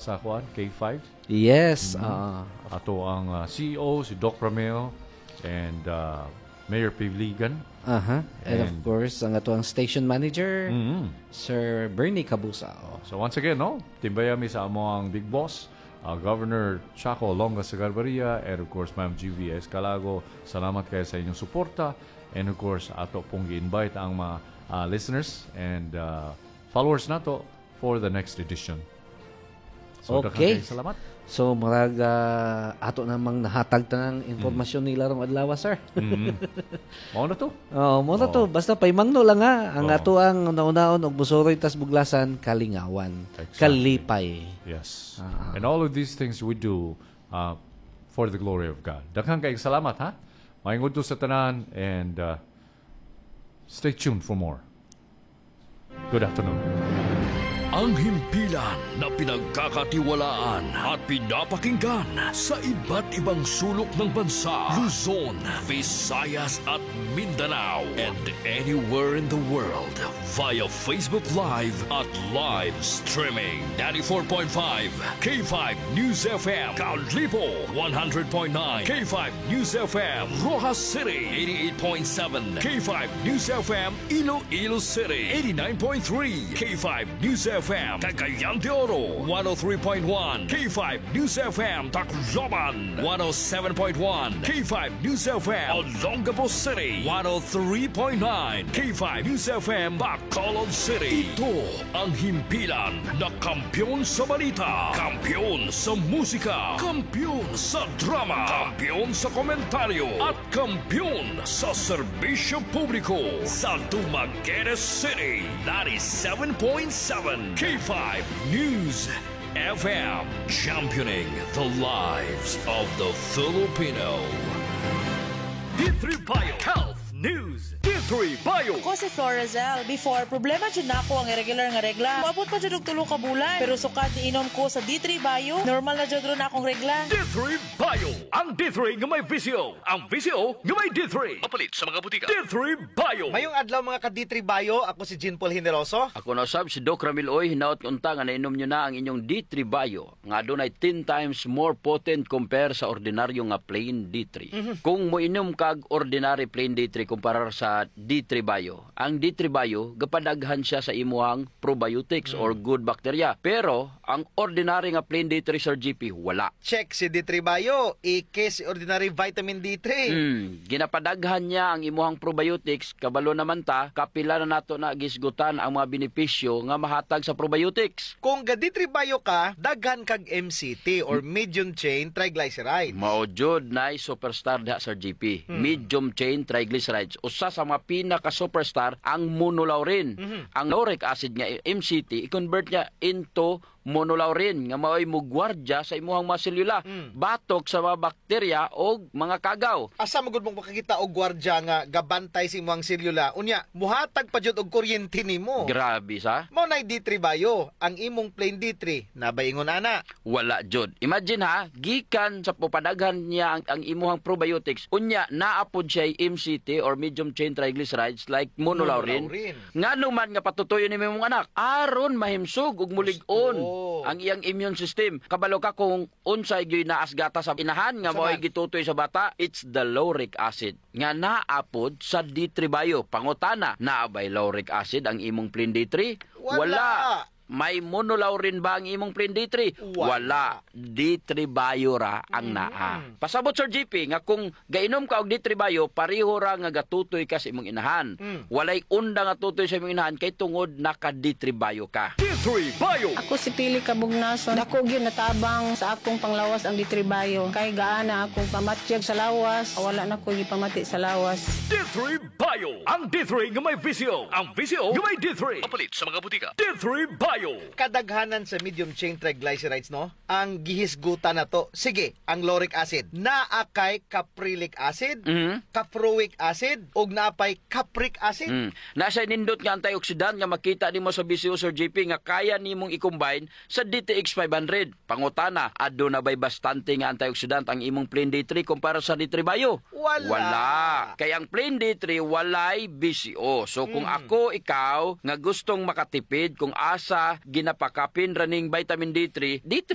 sa K5. Yes. Ato ang CEO, si Doc Romeo, and Mayor Pivligan. And of course, ang ato ang station manager, Sir Bernie Cabusao. So once again, timbayami sa amo ang big boss, Governor Chaco Longa Sagarbaria, and of course, Ma'am GV Escalago. Salamat kayo sa inyong suporta. And of course, ato pong i-invite ang mga listeners and followers nato for the next edition. So, okay. Salamat. So, marag ato namang nahatag tanang informasyon nila rong adlaw, sir. Mao na to. Mao na to. Basta paimangno lang ang ato ang nauna-on og Busuroy tas Buglasan, Kalingawan. Exactly. Kalipay. Yes. And all of these things we do for the glory of God. Daghang kay salamat, ha? Maingod to sa tanan, and stay tuned for more. Good afternoon. Ang himpilan na pinagkakatiwalaan at pinapakinggan sa iba't ibang sulok ng bansa, Luzon, Visayas at Mindanao, and anywhere in the world via Facebook Live at live streaming. 94.5 K5 News FM, Kalipo 100.9 K5 News FM, Rojas City 88.7 K5 News FM, Iloilo City 89.3 K5 News FM, Cagayan de Oro 103.1 K5 News FM, Tacloban 107.1 K5 News FM, Olongapo City 103.9 K5 News FM, Bacolod City. Ito ang himpilan na kampyon sa balita, kampyon sa musika, kampyon sa drama, kampyon sa komentaryo, at kampyon sa serbisyo publiko sa Dumaguete City 97.7 K5 News FM, championing the lives of the Filipino. D3 Bio Health News. D3 Bio. Ako si Florazel. Before, problema dyan na ako ang irregular nga regla. Maabot pa dyan og 3 ka bulan. Pero sukat ni inom ko sa D3 Bio, normal na dyan ron akong regla. D3 Bio. Ang D3 nga may visyo. Ang visyo nga may D3. Mapalit sa mga butika. D3 Bio. Mayong adlaw mga ka-D3 Bio. Ako si Jean Paul Generoso. Ako na usab si Doc Ramil Oy. Hinaot unta nga nainom nyo na ang inyong D3 Bio. Nga adunay 10 times more potent compare sa ordinaryo nga plain D3. Kung mo inom kag ordinary plain D3 kumpara sa D3 Bio, ang D3 Bio gapadaghan siya sa imuhang probiotics or good bacteria. Pero ang ordinary nga plain D3 Sir GP wala. Check si D3 Bio. Ike si ordinary vitamin D3. Ginapadaghan niya ang imuhang probiotics. Kabalo naman ta, kapila na nato na gisgutan ang mga benepisyo nga mahatag sa probiotics. Kung ga D3 Bio ka, daghan kag MCT or medium chain triglycerides. Mao jud nay superstar diha Sir GP. Medium chain triglycerides. Usa sa mga pinaka-superstar ang monolaurin. Ang lauric acid nga MCT, i-convert niya into monolaurin nga mao'y mugwardya sa imuhang mga selula, batok sa mga bakterya o mga kagaw. Asa magud mong makakita og gwardya nga gabantay sa imuhang selula? Unya, muhatag pa jud og kuryente nimo. Grabe sa. Mao nay D3 Bio, ang imong plain D3 nabaingon ana. Wala jud. Imagine ha, gikan sa pupadaghan niya ang imuhang probiotics, unya naapod siya MCT or medium chain triglycerides like monolaurin. Ngano man nga patutoyon ni imong anak, aron mahimsog ug mulig-on ang iyang immune system. Kabalo ka kung unsay gyud naas gata sa inahan nga mao'y gitutoy sa bata, it's the lauric acid nga naapod sa D3 Bio. Pangutana, naabay lauric acid ang imong plain D3? Wala. May monolaurin ba ang imong plain D3? Wala. D3 Bio ra ang naa. Pasabot Sir GP nga kung gainom ka og D3 Bio, pareho ra nga gatutoy ka sa imong inahan. Walay unda nga tutoy sa imong inahan kay tungod naka D3 Bio ka. D3 Bio. Ako si Pili Kabugnason. Dako gyud natabang sa akong panglawas ang D3 Bio. Kay gaana akong pamatyag sa lawas, wala na ko gipamati sa lawas. D3 Bio. Ang D3 nga may visyo. Ang visyo nga may D3. Mapalit sa mga butika. D3 Bio. Kadaghanan sa medium chain triglycerides, no? Ang gihisgutan na to. Sige, ang lauric acid. Naakay caprilic acid, caproic acid, ug naapay capric acid. Nasa nindot nga antioxidant nga makita nimo sa BCO Sir JP nga kaya nimong i-combine sa DTX 500. Pangutana, adto na bay bastante nga antioxidant ang imong plain D3 kumpara sa D3 Bio? Wala. Kaya ang plain D3 walay BCO. So kung ako, ikaw, nga gustong makatipid kung asa ginapakapin raning vitamin D3, D3